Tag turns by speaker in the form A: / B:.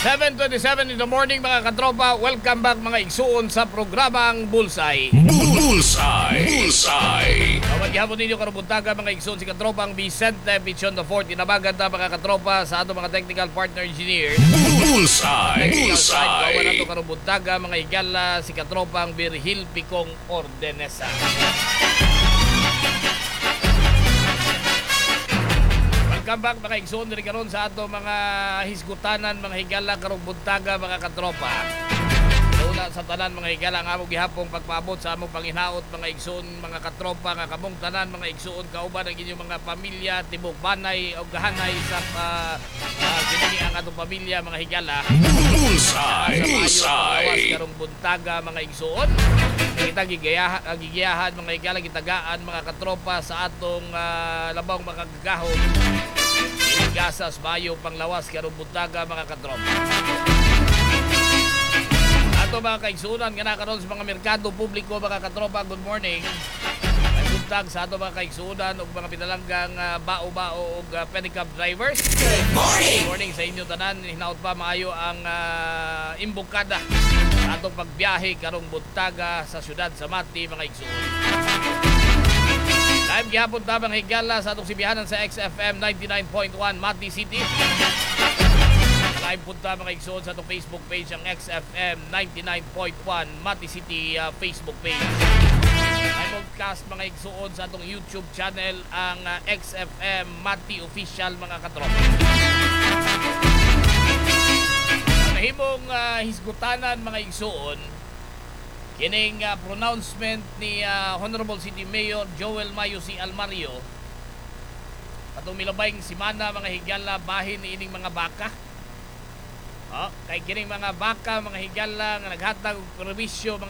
A: 7:27 in the morning mga katropa. Welcome back mga igsuon sa programang Bullseye.
B: Bullseye.
A: Maghihapon ninyo karubuntaga mga igsuon si katropang Vicente Pichon IV. Inabagan na mga katropa sa ato mga technical partner engineer.
B: Bullseye.
A: Kawan nato karubuntaga mga higala si katropang Virgil Picong Ordenesa. Welcome back mga igsoon rin karon sa ato mga hisgutanan, mga higala karong buntaga mga katropa. Una sa tanan mga higala nga among gihapong pagpaabot sa among panginaot mga igsoon mga katropa nga kamong tanan mga igsoon kauban ang inyong mga pamilya tibok banay o gahanay sa kini ang atong pamilya mga higala.
B: Bullseye.
A: Karong buntaga mga igsoon. Kita gigiyahan mga higala gitagaan mga katropa sa atong labang mga gagahon. Gasas bayo panglawas karong buntaga mga katropa. Ato mga kaigsunan nga nakaroon sa mga merkado publiko mga katropa, good morning. Ay buntag sa ato mga kaigsunan ug mga pinalanggang bao-bao ug pedicab drivers. Good morning sa inyo tanan. Hinaut pa maayo ang imbukada sa atong pagbiyahe karong buntaga sa syudad sa Mati mga igsuon. Live gihapon ta mga higala sa atong sibihanan sa XFM 99.1 Mati City. Live punta mga igsoon sa atong Facebook page ang XFM 99.1 Mati City Facebook page. Live podcast mga igsoon sa atong YouTube channel ang XFM Mati Official mga katropa. Ang nahimong hisgutanan mga igsoon kining pronouncement ni Honorable City Mayor Joel Mayo C. Almario atong milabayng simana mga higala bahin ni ining mga baka. Kay kining mga baka mga higala nga naghatag og permisyo mga